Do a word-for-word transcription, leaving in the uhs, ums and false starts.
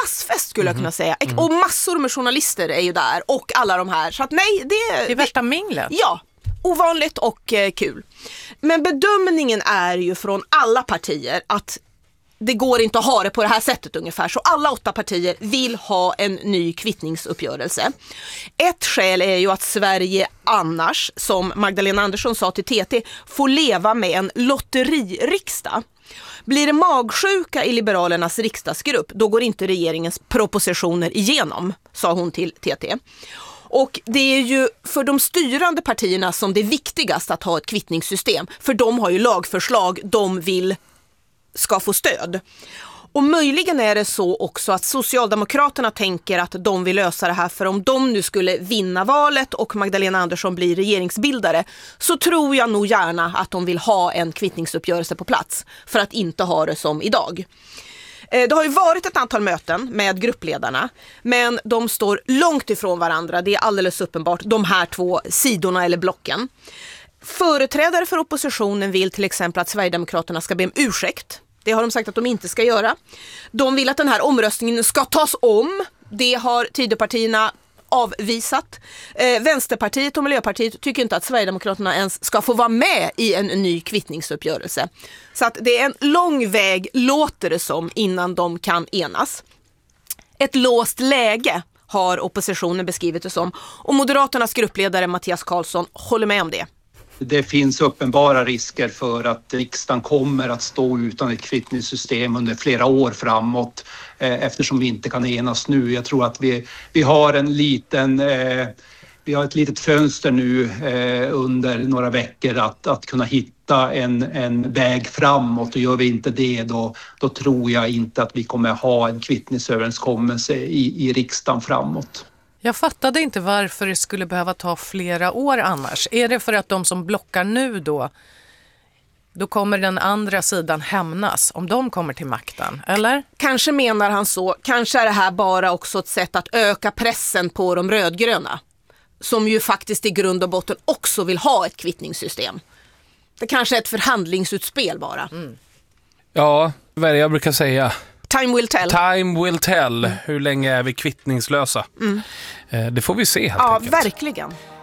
massfest skulle jag kunna säga. Mm. Och massor med journalister är ju där och alla de här. Så att nej, det, det är värsta minglet. Ja, ovanligt och eh, kul. Men bedömningen är ju från alla partier att det går inte att ha det på det här sättet ungefär. Så alla åtta partier vill ha en ny kvittningsuppgörelse. Ett skäl är ju att Sverige annars, som Magdalena Andersson sa till T T, får leva med en lotteririksdag. Blir det magsjuka i Liberalernas riksdagsgrupp, då går inte regeringens propositioner igenom, sa hon till T T. Och det är ju för de styrande partierna som det är viktigast att ha ett kvittningssystem. För de har ju lagförslag de vill ska få stöd. Och möjligen är det så också att Socialdemokraterna tänker att de vill lösa det här, för om de nu skulle vinna valet och Magdalena Andersson blir regeringsbildare, så tror jag nog gärna att de vill ha en kvittningsuppgörelse på plats för att inte ha det som idag. Det har ju varit ett antal möten med gruppledarna, men de står långt ifrån varandra. Det är alldeles uppenbart, de här två sidorna eller blocken. Företrädare för oppositionen vill till exempel att Sverigedemokraterna ska be om ursäkt. Det har de sagt att de inte ska göra. De vill att den här omröstningen ska tas om. Det har Tidöpartierna avvisat. Eh, Vänsterpartiet och Miljöpartiet tycker inte att Sverigedemokraterna ens ska få vara med i en ny kvittningsuppgörelse. Så att det är en lång väg, låter det som, innan de kan enas. Ett låst läge har oppositionen beskrivit det som. Och Moderaternas gruppledare Mattias Karlsson håller med om det. Det finns uppenbara risker för att riksdagen kommer att stå utan ett kvittningssystem under flera år framåt eh, eftersom vi inte kan enas nu. Jag tror att vi, vi har en liten, eh, vi har ett litet fönster nu eh, under några veckor att, att kunna hitta en, en väg framåt, och gör vi inte det då, då tror jag inte att vi kommer ha en kvittningsöverenskommelse i, i riksdagen framåt. Jag fattade inte varför det skulle behöva ta flera år annars. Är det för att de som blockar nu då, då kommer den andra sidan hämnas om de kommer till makten, eller? Kanske menar han så. Kanske är det här bara också ett sätt att öka pressen på de rödgröna, som ju faktiskt i grund och botten också vill ha ett kvittningssystem. Det kanske är ett förhandlingsutspel bara. Mm. Ja, vad är det jag brukar säga? Time will tell. Time will tell. Hur länge är vi kvittningslösa? Mm. Det får vi se helt ja, enkelt. Ja, verkligen.